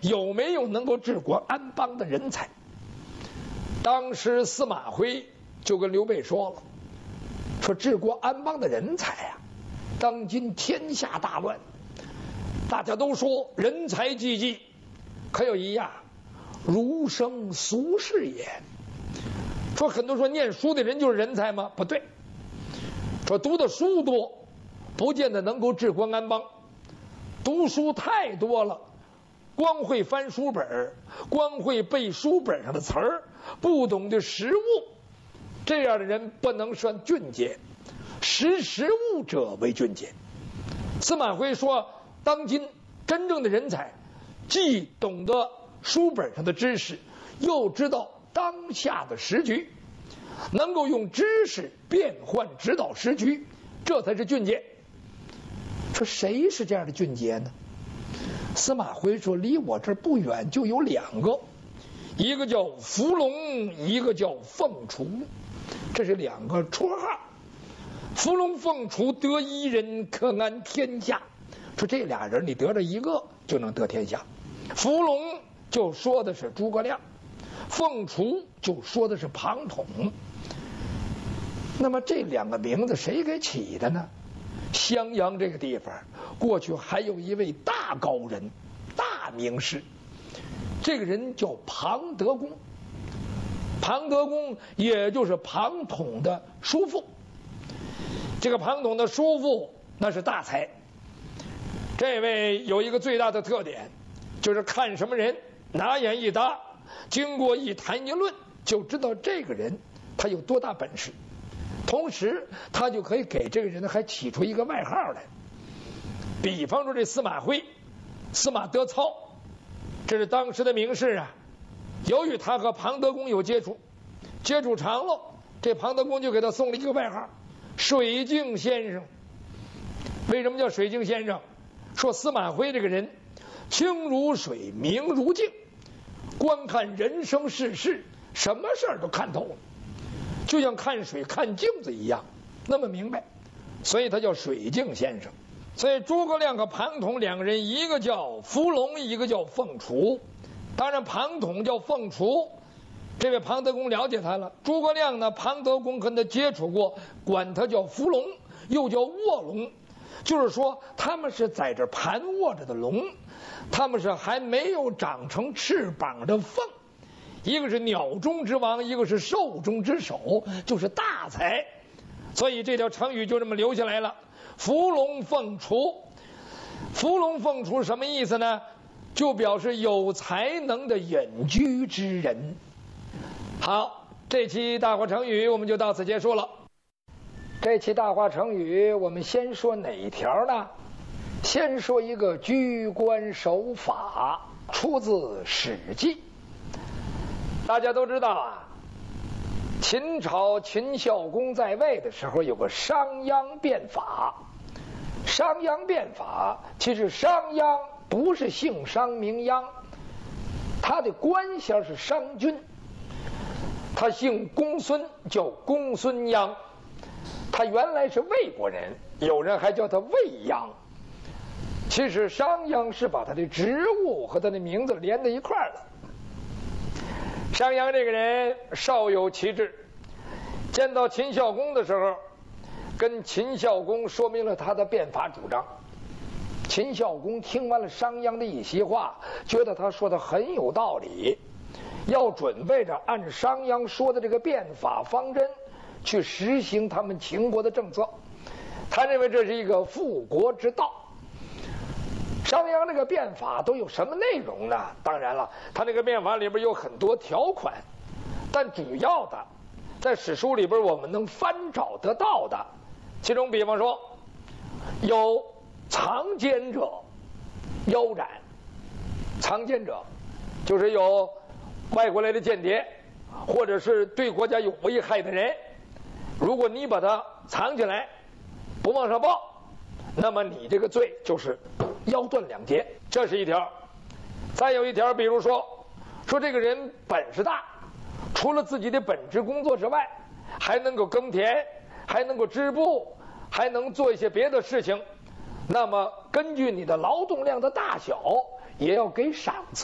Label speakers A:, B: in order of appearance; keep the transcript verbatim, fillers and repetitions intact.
A: 有没有能够治国安邦的人才？当时司马徽就跟刘备说了，说治国安邦的人才啊，当今天下大乱，大家都说人才济济，可有一样，儒生俗世也。说很多说念书的人就是人才吗？不对。说读的书多，不见得能够治国安邦。读书太多了，光会翻书本，光会背书本上的词儿，不懂得实务，这样的人不能算俊杰。识时务者为俊杰。司马徽说，当今真正的人才，既懂得书本上的知识，又知道当下的时局，能够用知识变换指导时局，这才是俊杰。说谁是这样的俊杰呢？司马徽说，离我这儿不远就有两个，一个叫伏龙，一个叫凤雏，这是两个绰号。伏龙凤雏得一人，可安天下。说这俩人你得着一个就能得天下。伏龙就说的是诸葛亮，凤雏就说的是庞统。那么这两个名字谁给起的呢？襄阳这个地方过去还有一位大高人、大名士，这个人叫庞德公。庞德公也就是庞统的叔父。这个庞统的叔父那是大才，这位有一个最大的特点，就是看什么人拿眼一搭，经过一谈一论，就知道这个人他有多大本事。同时他就可以给这个人还起出一个外号来。比方说这司马徽、司马德操，这是当时的名士啊。由于他和庞德公有接触，接触长了，这庞德公就给他送了一个外号，水镜先生。为什么叫水镜先生？说司马徽这个人清如水，明如镜，观看人生世事，什么事儿都看透了，就像看水看镜子一样，那么明白，所以他叫水镜先生。所以诸葛亮和庞统两个人，一个叫伏龙，一个叫凤雏。当然庞统叫凤雏，这位庞德公了解他了。诸葛亮呢，庞德公跟他接触过，管他叫伏龙，又叫卧龙，就是说他们是在这盘卧着的龙，他们是还没有长成翅膀的凤。一个是鸟中之王，一个是兽中之首，就是大才。所以这条成语就这么留下来了，伏龙凤雏。伏龙凤雏什么意思呢？就表示有才能的隐居之人。好，这期大话成语我们就到此结束了。这期大话成语我们先说哪一条呢？先说一个居官守法，出自《史记》。大家都知道啊，秦朝秦孝公在位的时候有个商鞅变法。商鞅变法，其实商鞅不是姓商名鞅，他的官衔是商君，他姓公孙，叫公孙鞅。他原来是魏国人，有人还叫他魏鞅。其实商鞅是把他的职务和他的名字连在一块儿了。商鞅这个人少有奇志，见到秦孝公的时候，跟秦孝公说明了他的变法主张。秦孝公听完了商鞅的一席话，觉得他说的很有道理，要准备着按商鞅说的这个变法方针去实行他们秦国的政策。他认为这是一个复国之道。商鞅这个变法都有什么内容呢？当然了，他这个变法里边有很多条款，但主要的在史书里边我们能翻找得到的，其中比方说有藏奸者腰斩。藏奸者就是有外国来的间谍，或者是对国家有危害的人，如果你把他藏起来不往上报，那么你这个罪就是腰断两截，这是一条。再有一条，比如说说这个人本事大，除了自己的本职工作之外，还能够耕田，还能够织布，还能做一些别的事情，那么根据你的劳动量的大小也要给赏赐。